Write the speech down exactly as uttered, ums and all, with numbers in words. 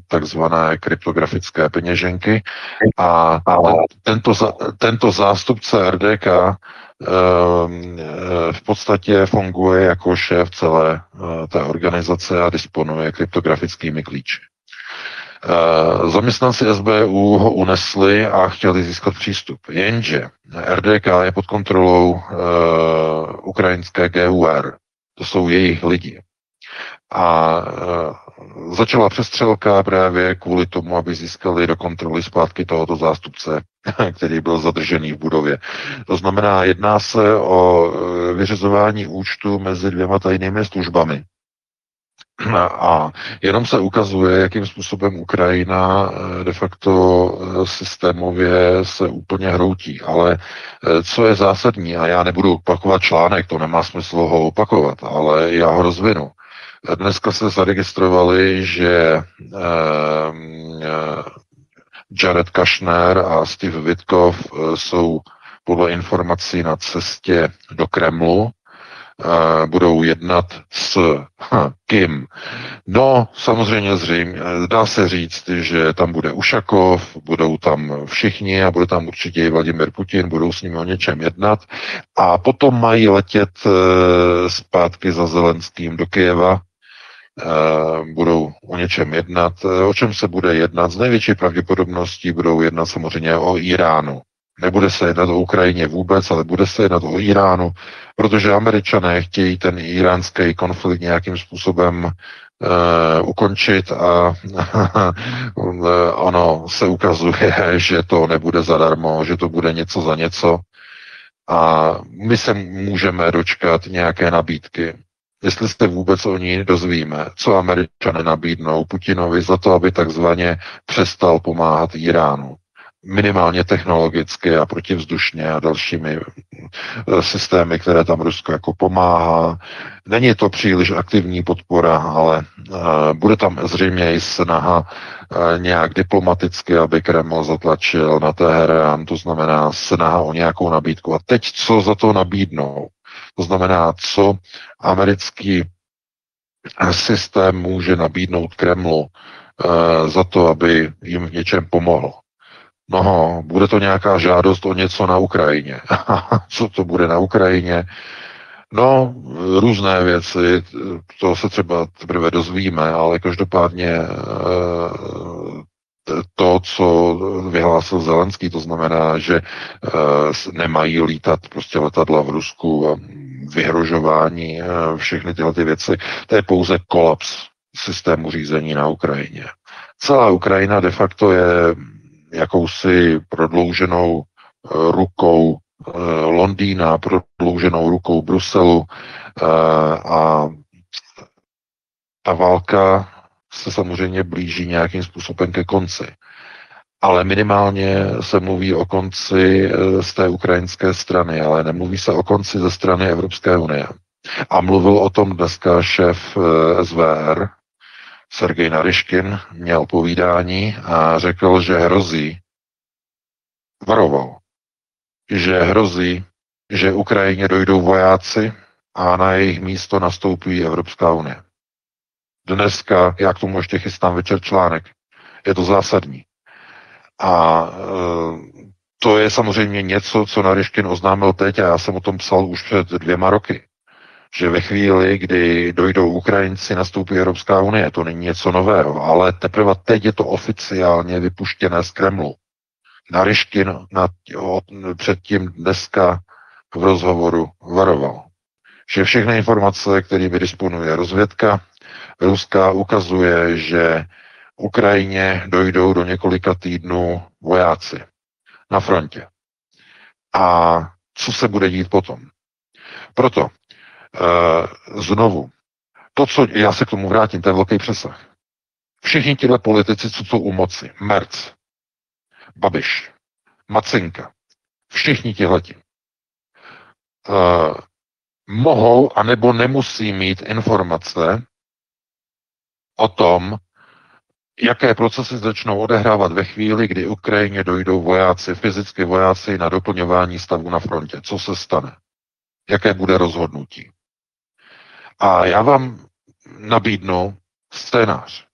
takzvané kryptografické peněženky. A tento, tento zástupce R D K v podstatě funguje jako šéf celé té organizace a disponuje kryptografickými klíči. Zaměstnanci S B U ho unesli a chtěli získat přístup. Jenže R D K je pod kontrolou uh, ukrajinské G U R. To jsou jejich lidi. A uh, začala přestřelka právě kvůli tomu, aby získali do kontroly zpátky tohoto zástupce, který byl zadržený v budově. To znamená, jedná se o vyřizování účtu mezi dvěma tajnými službami. A jenom se ukazuje, jakým způsobem Ukrajina de facto systémově se úplně hroutí. Ale co je zásadní, a já nebudu opakovat článek, to nemá smysl ho opakovat, ale já ho rozvinu. Dneska se zaregistrovali, že Jared Kushner a Steve Witkoff jsou podle informací na cestě do Kremlu, budou jednat s hm, kým? No, samozřejmě zřejmě, dá se říct, že tam bude Ušakov, budou tam všichni a bude tam určitě i Vladimir Putin, budou s nimi o něčem jednat a potom mají letět zpátky za Zelenským do Kyjeva, budou o něčem jednat. O čem se bude jednat? Z největší pravděpodobností budou jednat samozřejmě o Iránu. Nebude se jednat o Ukrajině vůbec, ale bude se jednat o Iránu, protože Američané chtějí ten iránský konflikt nějakým způsobem uh, ukončit a ono se ukazuje, že to nebude zadarmo, že to bude něco za něco a my se můžeme dočkat nějaké nabídky. Jestli se vůbec o ní dozvíme, co Američané nabídnou Putinovi za to, aby takzvaně přestal pomáhat Iránu. Minimálně technologicky a protivzdušně a dalšími systémy, které tam Rusko jako pomáhá. Není to příliš aktivní podpora, ale uh, bude tam zřejmě i snaha uh, nějak diplomaticky, aby Kreml zatlačil na Teherán, to znamená snaha o nějakou nabídku. A teď co za to nabídnou? To znamená, co americký systém může nabídnout Kremlu uh, za to, aby jim v něčem pomohl. No, bude to nějaká žádost o něco na Ukrajině. Co to bude na Ukrajině? No, různé věci, to se třeba teprve dozvíme, ale každopádně to, co vyhlásil Zelenský, to znamená, že nemají lítat prostě letadla v Rusku a vyhrožování, všechny tyhle ty věci, to je pouze kolaps systému řízení na Ukrajině. Celá Ukrajina de facto je jakousi prodlouženou rukou Londýna, prodlouženou rukou Bruselu a ta válka se samozřejmě blíží nějakým způsobem ke konci. Ale minimálně se mluví o konci z té ukrajinské strany, ale nemluví se o konci ze strany Evropské unie. A mluvil o tom dneska šéf S V R, Sergej Naryškin, měl povídání a řekl, že hrozí, varoval, že hrozí, že Ukrajině dojdou vojáci a na jejich místo nastoupí Evropská unie. Dneska, já k tomu ještě chystám večer článek, je to zásadní. A e, to je samozřejmě něco, co Naryškin oznámil teď a já jsem o tom psal už před dvěma roky. Že ve chvíli, kdy dojdou Ukrajinci, nastoupí Evropská unie. To není něco nového, ale teprve teď je to oficiálně vypuštěné z Kremlu. Naryškin nad, předtím dneska v rozhovoru varoval, že všechny informace, kterými disponuje rozvědka ruská, ukazuje, že Ukrajině dojdou do několika týdnů vojáci na frontě. A co se bude dít potom? Proto Uh, znovu, to, co já se k tomu vrátím, to je velký přesah. Všichni tyhle politici, co jsou u moci, Merc, Babiš, Macinka, všichni tihleti, uh, mohou anebo nemusí mít informace o tom, jaké procesy začnou odehrávat ve chvíli, kdy Ukrajině dojdou vojáci, fyzicky vojáci na doplňování stavu na frontě. Co se stane? Jaké bude rozhodnutí? A já vám nabídnu scénář.